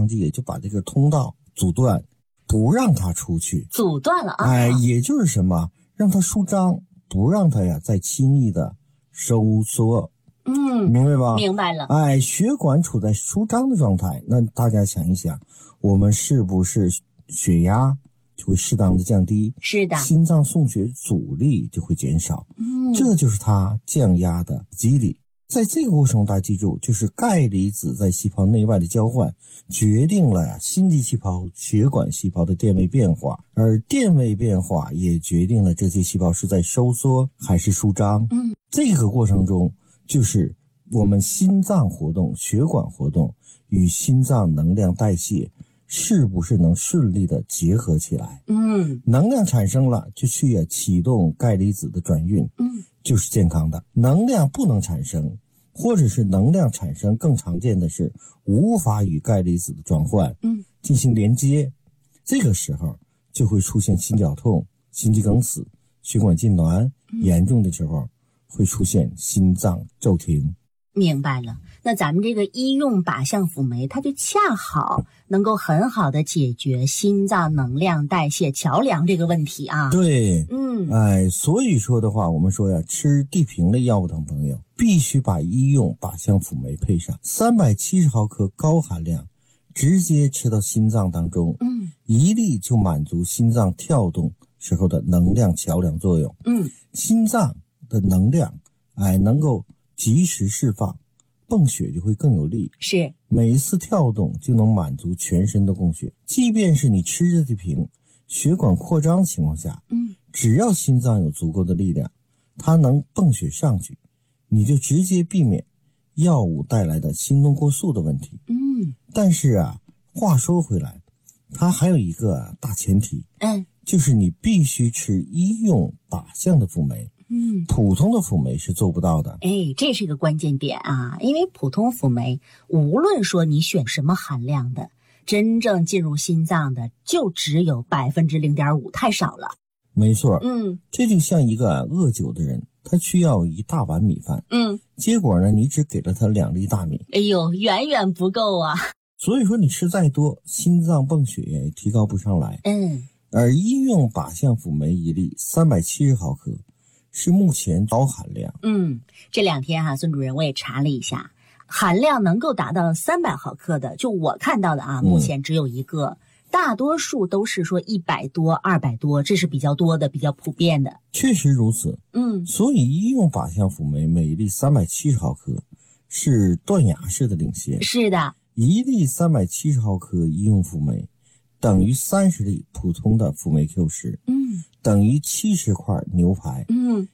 肠剂就把这个通道阻断，不让它出去， 阻断了啊！ 也就是什么，让它舒张，不让它呀再轻易的收缩。明白吧？ 明白了。 血管处在舒张的状态，那大家想一想，我们是不是血压就会适当的降低？ 是的， 心脏送血阻力就会减少。这就是它降压的机理。在这个过程大家记住，就是钙离子在细胞内外的交换决定了心肌细胞、血管细胞的电位变化，而电位变化也决定了这些细胞是在收缩还是舒张。这个过程中就是我们心脏活动、血管活动与心脏能量代谢是不是能顺利的结合起来。能量产生了就去启动钙离子的转运，就是健康的。能量不能产生，或者是能量产生更常见的是无法与钙离子的转换进行连接，这个时候就会出现心绞痛、心肌梗死、血管痉挛，严重的时候会出现心脏骤停。 明白了，那咱们这个医用靶向辅酶，它就恰好能够很好的解决心脏能量代谢桥梁这个问题啊。 对，所以说的话，我们说呀，吃地平类药物等朋友，必须把医用靶向辅酶配上370毫克高含量，直接吃到心脏当中，一粒就满足心脏跳动时候的能量桥梁作用。心脏的能量，能够及时释放，泵血就会更有力。 是， 每一次跳动就能满足全身的供血。即便是你吃着地平，血管扩张的情况下，只要心脏有足够的力量，它能泵血上去，你就直接避免药物带来的心动过速的问题。但是话说回来，它还有一个大前提，就是你必须吃医用靶向的辅酶。普通的辅酶是做不到的。 这是个关键点啊，因为普通辅酶无论说你选什么含量的，真正进入心脏的就只有 0.5%， 太少了。 没错，这就像一个饿久的人，他需要一大碗米饭，结果呢，你只给了他2粒大米， 远远不够啊。 所以说你吃再多，心脏泵血也提高不上来。而医用靶向辅酶一粒370毫克。是目前高含量。 这2天孙主任我也查了一下，含量能够达到300毫克的，就我看到的目前只有一个，大多数都是说100多、200多，这是比较多的、比较普遍的。 确实如此。所以医用靶向辅酶每粒370毫克是断崖式的领先。 是的， 一粒370毫克医用辅酶等于30粒普通的辅酶 Q10，等于70块牛排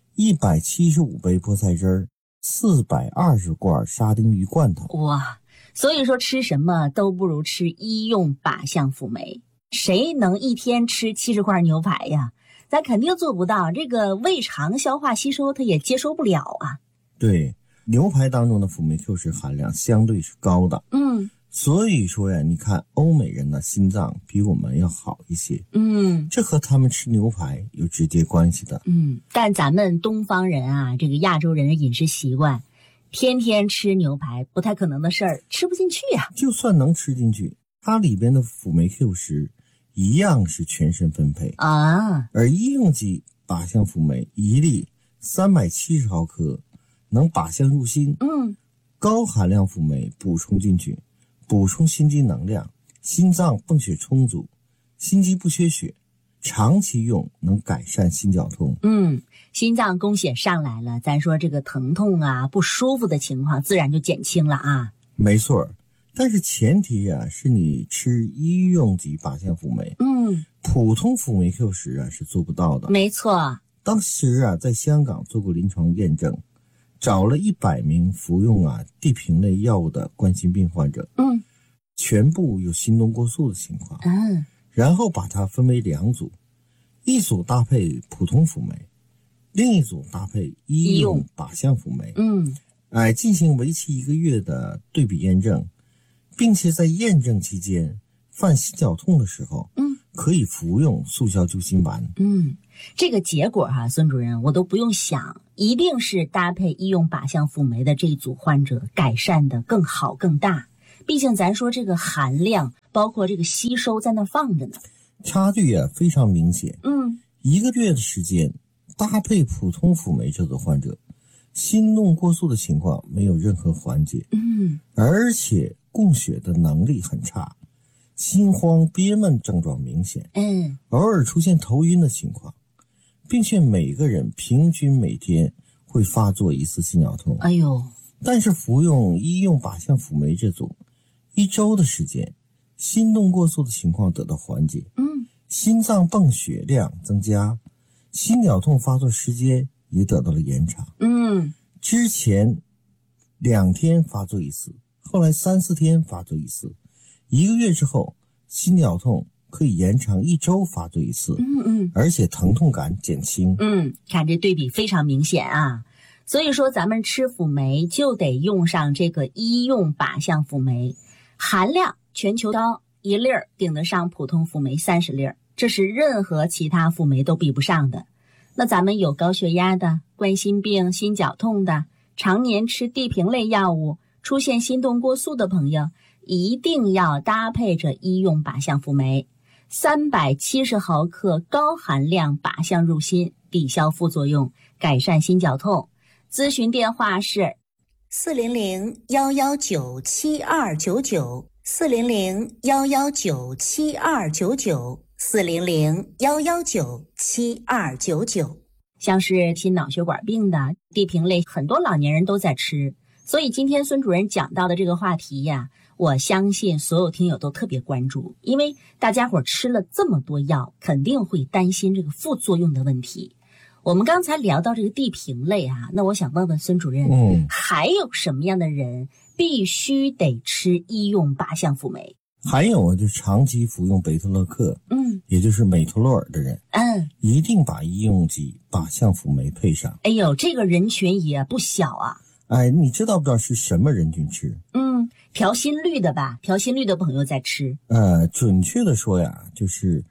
，175杯菠菜汁儿，420罐沙丁鱼罐头。 哇，所以说吃什么都不如吃医用靶向辅酶。谁能一天吃70块牛排呀？咱肯定做不到，这个胃肠消化吸收它也接收不了啊。 对，牛排当中的辅酶 Q10含量相对是高的。所以说呀，你看欧美人的心脏比我们要好一些，这和他们吃牛排有直接关系的。 但咱们东方人这个亚洲人的饮食习惯，天天吃牛排不太可能的事儿，吃不进去呀。 就算能吃进去，它里边的辅酶 Q10一样是全身分配而医用级靶向辅酶一粒370毫克能靶向入心，高含量辅酶补充进去，补充心肌能量，心脏泵血充足，心肌不缺血，长期用能改善心绞痛。 心脏供血上来了，咱说这个疼痛不舒服的情况自然就减轻了啊。 没错，但是前提是你吃医用级靶向辅酶，普通辅酶 Q10是做不到的。 没错， 当时在香港做过临床验证，找了100名服用地平类药物的冠心病患者，全部有心动过速的情况，然后把它分为2组，一组搭配普通辅酶，另一组搭配医用靶向辅酶，进行为期1个月的对比验证，并且在验证期间犯心绞痛的时候，可以服用速效救心丸。 这个结果孙主任我都不用想，一定是搭配医用靶向辅酶的这一组患者改善的更好更大。毕竟咱说这个含量包括这个吸收在那放着呢？ 差距非常明显。1个月的时间搭配普通辅酶这组患者，心动过速的情况没有任何缓解，而且供血的能力很差，心慌憋闷症状明显，偶尔出现头晕的情况，并且每个人平均每天会发作1次心绞痛。 哎呦！ 但是服用医用靶向辅酶这组1周的时间，心动过速的情况得到缓解，心脏泵血量增加，心绞痛发作时间也得到了延长。之前2天发作1次，后来3、4天发作1次，1个月之后，心绞痛可以延长1周发作1次，而且疼痛感减轻。 看这对比非常明显啊。所以说咱们吃辅酶就得用上这个医用靶向辅酶，含量全球高，1粒顶得上普通辅酶30粒，这是任何其他辅酶都比不上的。那咱们有高血压的、冠心病、心绞痛的，常年吃地平类药物，出现心动过速的朋友，一定要搭配着医用靶向辅酶，370毫克高含量靶向入心，抵消副作用，改善心绞痛。咨询电话是 400-119-7299 400-119-7299 400-119-7299。 像是心脑血管病的、地平类，很多老年人都在吃。所以今天孙主任讲到的这个话题呀，我相信所有听友都特别关注，因为大家伙吃了这么多药，肯定会担心这个副作用的问题。我们刚才聊到这个地平类啊，那我想问问孙主任，还有什么样的人必须得吃医用靶向辅酶？ 还有就是长期服用贝特勒克，也就是美托洛尔的人，一定把医用级靶向辅酶配上。 哎呦，这个人群也不小啊。 你知道不知道是什么人群吃？ 调心率的吧，调心率的朋友在吃。 准确的说呀，就是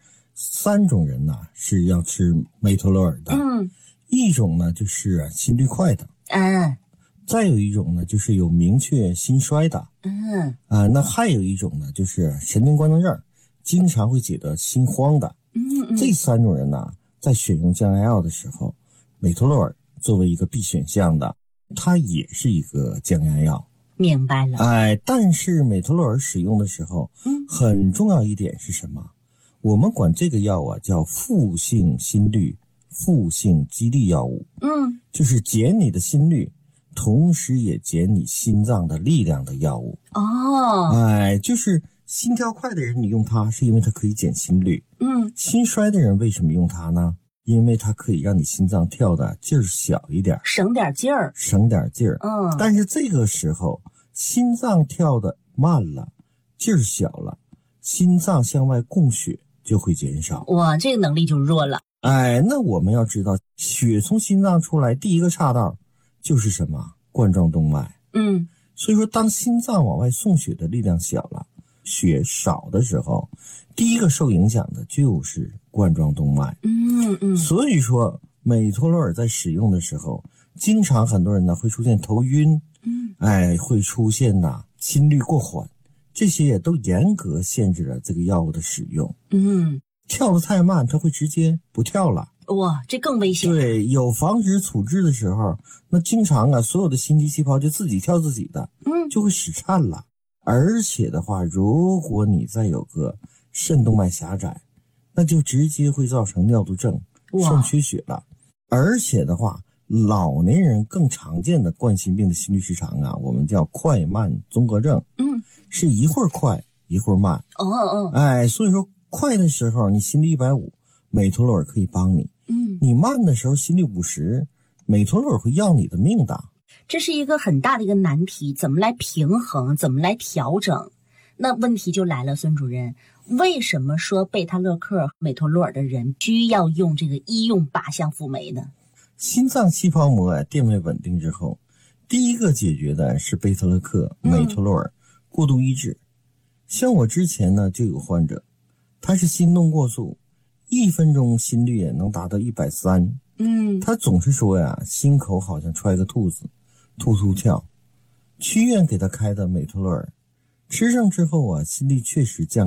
3种人呢是要吃美托洛尔的，一种呢就是心率快的，再有一种呢就是有明确心衰的，那还有一种呢就是神经官能症，经常会觉得心慌的。这3种人呢，在选用降压药的时候，美托洛尔作为一个必选项的，它也是一个降压药。 明白了。 但是美托洛尔使用的时候，很重要一点是什么？我们管这个药叫负性心率、负性激励药物，就是减你的心率，同时也减你心脏的力量的药物。就是心跳快的人你用它是因为它可以减心率，心衰的人为什么用它呢？因为它可以让你心脏跳的劲儿小一点， 省点劲儿。 但是这个时候心脏跳的慢了，劲儿小了，心脏向外供血就会减少， 哇，这个能力就弱了。 那我们要知道，血从心脏出来第一个岔道就是什么？冠状动脉。所以说当心脏往外送血的力量小了，血少的时候，第一个受影响的就是冠状动脉。所以说美托洛尔在使用的时候，经常很多人呢会出现头晕，会出现心率过缓，这些也都严格限制了这个药物的使用。跳得太慢，它会直接不跳了。 哇，这更危险。 对，有防止阻滞的时候，那经常所有的心肌细胞就自己跳自己的，就会室颤了。而且的话，如果你再有个肾动脉狭窄，那就直接会造成尿毒症、肾缺血了。而且的话，老年人更常见的冠心病的心律失常我们叫快慢综合症，是一会儿快一会儿慢。所以说快的时候你心率150，美托洛尔可以帮你。你慢的时候心率50，美托洛尔会要你的命的。 这是一个很大的一个难题，怎么来平衡，怎么来调整？那问题就来了，孙主任，为什么说贝塔勒克、美托洛尔的人需要用这个医用靶向辅酶呢？ 心脏细胞膜电位稳定之后，第一个解决的是贝塔勒克、美托洛尔过度抑制。像我之前呢就有患者，他是心动过速，1分钟心率也能达到130，他总是说心口好像揣个兔子，突突跳。去医院给他开的美托洛尔，吃上之后心率确实降